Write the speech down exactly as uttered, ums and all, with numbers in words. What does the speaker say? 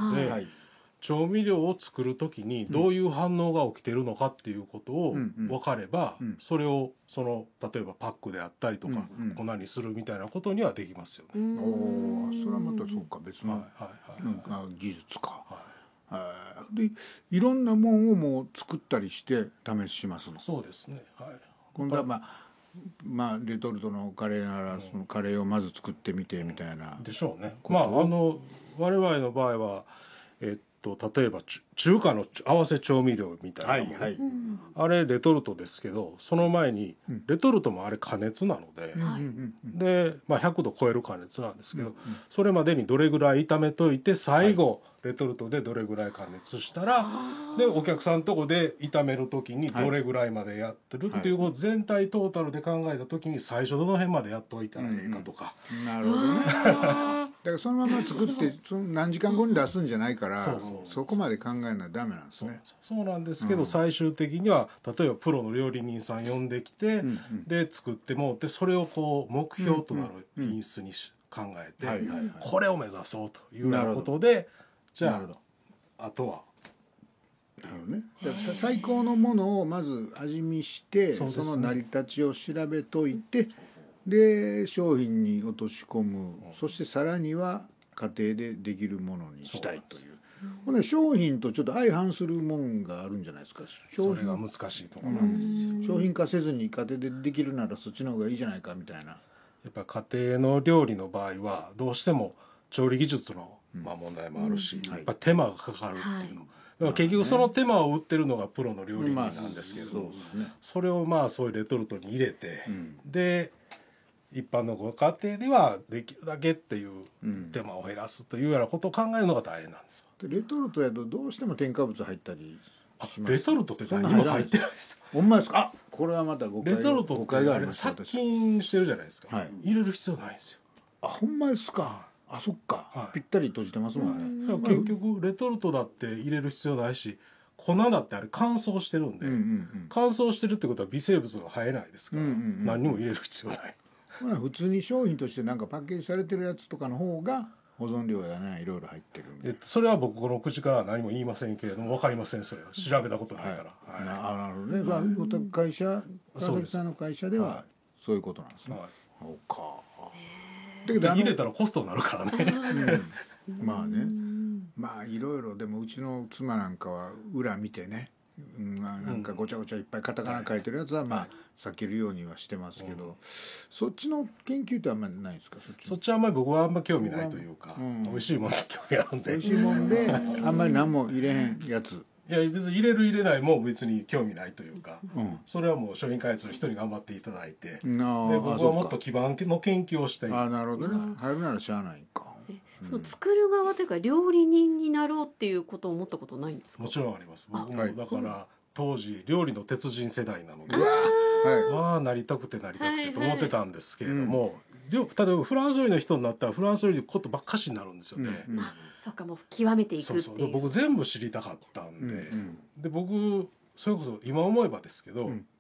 ので、 はい、 調味料を作る時にどういう反応が起きてるのかっていうことを分かれば、 うんうん、 それをその例えばパックであったりとか、 うんうん、 粉にするみたいなことにはできますよね。 おー、それはまたそうか、別の、 はいはいはい、 技術か。 はでいろんなもんをもう作ったりして試しますの。 そうですね、はい、 今度はまあまあレトルトのカレーならそのカレーをまず作ってみてみたいな、 でしょうね。まああの我々の場合はえっと例えば中華の合わせ調味料みたいなもの、はいはい、あれレトルトですけど、その前にレトルトもあれ加熱なので、うん、で、まあ、ひゃくど超える加熱なんですけど、うんうん、それまでにどれぐらい炒めといて最後、はい、レトルトでどれぐらい加熱したら、でお客さんのとこで炒める時にどれぐらいまでやってるっていう、はい、全体トータルで考えた時に最初どの辺までやっといたらええかとか、 うんうん、なるほどねだからそのまま作ってその何時間後に出すんじゃないから、そうそうそう、そこまで考えるのはダメなんですね。 そう、そうなんですけど、うん、最終的には例えばプロの料理人さん呼んできて、うんうん、で作ってもってそれをこう目標となる品質に考えて、これを目指そうというようなことで、じゃああとはなるほどね、だから最高のものをまず味見して、そ, ね、その成り立ちを調べといて、で商品に落とし込む、うん、そしてさらには家庭でできるものにしたいという。ほんで商品とちょっと相反するもんがあるんじゃないですか。 それが難しいところなんですよ。 商品化せずに家庭でできるならそっちの方がいいじゃないかみたいな。 やっぱ家庭の料理の場合はどうしても調理技術のまあ問題もあるし、うん、やっぱ手間がかかるっていうの、はい、だから結局その手間を売ってるのがプロの料理人なんですけど、まあ そ, うそうね、それをまあそういうレトルトに入れて、うん、で一般のご家庭ではできるだけっていう手間を減らすというようなことを考えるのが大変なんですよ。 レトルトやとどうしても添加物入ったりします。 レトルトって何も入ってないですか。 ほんまですか。あ、これはまた誤解。 レトルトってあれ殺菌してるじゃないですか、はい、入れる必要ないんですよ。 あ、ほんまですか。あ、そっか、はい、ぴったり閉じてますもんね。 結局レトルトだって入れる必要ないし、粉だってあれ乾燥してるんで、うんうんうん、乾燥してるってことは微生物が生えないですから、うんうんうん、何にも入れる必要ない。 普通に商品としてなんかパッケージされてるやつとかの方が保存料やね、いろいろ入ってるみたいな。 えっと、それは僕の口からは何も言いませんけれども、分かりません。それは調べたことないから、 はいはい、あ、なるほどね、まあ、会社川崎さんの会社ではそういうことなんですね、はい、そうか。 だけど入れたらコストになるからね、 うん、まあね、まあいろいろ。でもうちの妻なんかは裏見てね、うん、なんかごちゃごちゃいっぱいカタカナ書いてるやつはまあ避けるようにはしてますけど、うん、そっちの研究ってあんまりないですか。そっちそっちはあんまり僕はあんまり興味ないというか、うん、美味しいものに興味あるんで、 美味しいもんであんまり何も入れへんやつ。 いや別に入れる入れないも別に興味ないというか、うん、それはもう商品開発の人に頑張っていただいて、で僕はもっと基盤の研究をしたい。 あ、なるほどね、入るならしゃあないか。 その作る側というか料理人になろうっていうことを思ったことないんですか。 もちろんあります。僕もだから当時料理の鉄人世代なので、 あ、 まあなりたくてなりたくてと思ってたんですけれども、はいはい、例えばフランス料理の人になったらフランス料理のことばっかしになるんですよね、 うんうん、あ、そっか、もう極めていくっていう。 そうそう、僕全部知りたかったんで、うんうん、で僕それこそ今思えばですけど、うん、